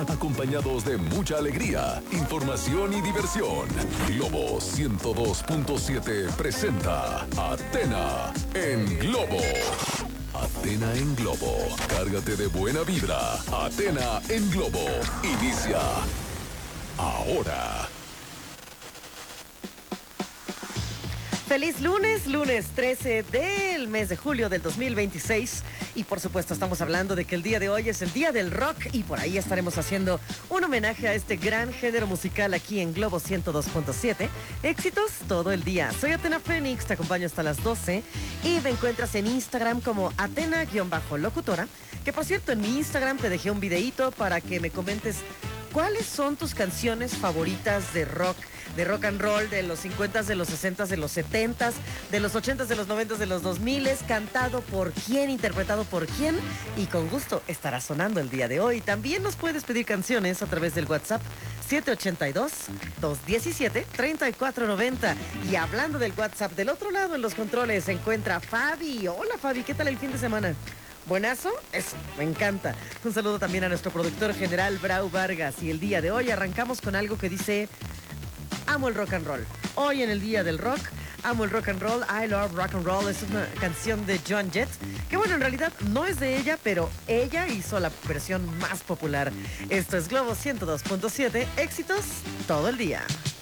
acompañados de mucha alegría, información y diversión. Globo 102.7 presenta Athena en Globo. Athena en Globo. Cárgate de buena vibra. Athena en Globo. Inicia ahora. Feliz lunes, lunes 13 del mes de julio del 2026. Y por supuesto estamos hablando de que el día de hoy es el día del rock y por ahí estaremos haciendo un homenaje a este gran género musical aquí en Globo 102.7. Éxitos todo el día. Soy Athena Fénix, te acompaño hasta las 12 y me encuentras en Instagram como Athena-locutora. Que por cierto, en mi Instagram te dejé un videíto para que me comentes cuáles son tus canciones favoritas de rock and roll, de los 50s, de los 60s, de los 70s, de los 80s, de los 90s, de los 2000s, cantado por quién, interpretado por quién, y con gusto estará sonando el día de hoy. También nos puedes pedir canciones a través del WhatsApp 782-217-3490. Y hablando del WhatsApp, del otro lado en los controles se encuentra Fabi. Hola Fabi, ¿qué tal el fin de semana? ¿Buenazo? Eso, me encanta. Un saludo también a nuestro productor general, Brau Vargas. Y el día de hoy arrancamos con algo que dice: amo el rock and roll. Hoy en el día del rock, amo el rock and roll. I love rock and roll. Es una canción de Joan Jett, que bueno, en realidad no es de ella, pero ella hizo la versión más popular. Esto es Globo 102.7. Éxitos todo el día.